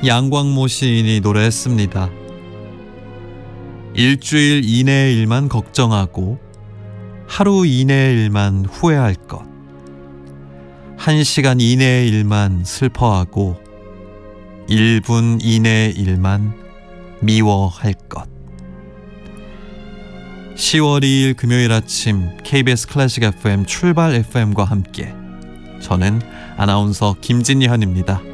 양광모 시인이 노래했습니다. 일주일 이내의 일만 걱정하고 하루 이내의 일만 후회할 것, 1시간 이내의 일만 슬퍼하고 1분 이내의 일만 미워할 것. 10월 2일 금요일 아침 KBS 클래식 FM 출발 FM과 함께 저는 아나운서 김진현입니다.